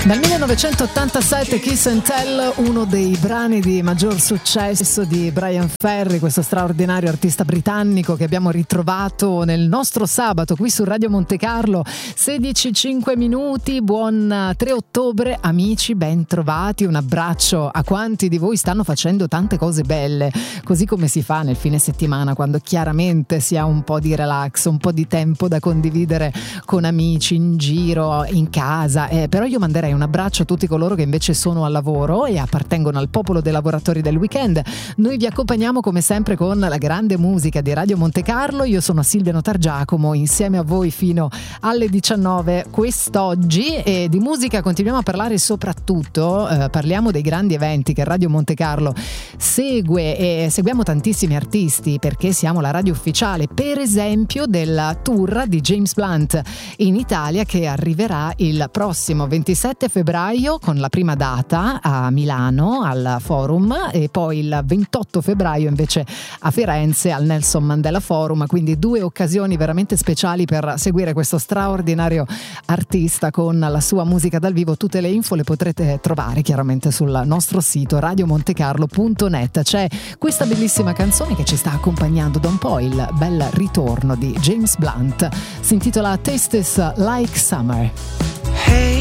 Dal 1987 Kiss and Tell, uno dei brani di maggior successo di Bryan Ferry, questo straordinario artista britannico che abbiamo ritrovato nel nostro sabato qui su Radio Monte Carlo. 16:05, buon 3 ottobre amici, ben trovati, un abbraccio a quanti di voi stanno facendo tante cose belle, così come si fa nel fine settimana quando chiaramente si ha un po' di relax, un po' di tempo da condividere con amici in giro, in casa, però io manderei un abbraccio a tutti coloro che invece sono al lavoro e appartengono al popolo dei lavoratori del weekend. Noi vi accompagniamo come sempre con la grande musica di Radio Monte Carlo. Io sono Silvia Notargiacomo, insieme a voi fino alle 19 quest'oggi, e di musica continuiamo a parlare, soprattutto parliamo dei grandi eventi che Radio Monte Carlo segue, e seguiamo tantissimi artisti perché siamo la radio ufficiale, per esempio della tour di James Blunt in Italia, che arriverà il prossimo 27 febbraio con la prima data a Milano al Forum, e poi il 28 febbraio invece a Firenze al Nelson Mandela Forum, quindi due occasioni veramente speciali per seguire questo straordinario artista con la sua musica dal vivo. Tutte le info le potrete trovare chiaramente sul nostro sito radiomontecarlo.net. C'è questa bellissima canzone che ci sta accompagnando da un po', il bel ritorno di James Blunt, si intitola Tastes Like Summer. Hey,